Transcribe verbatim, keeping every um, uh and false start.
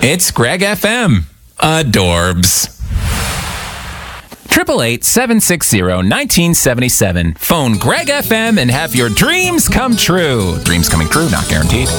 It's Greg F M. Adorbs. Triple eight seven six zero nineteen seventy seven. Phone Greg F M and have your dreams come true. Dreams coming true, not guaranteed.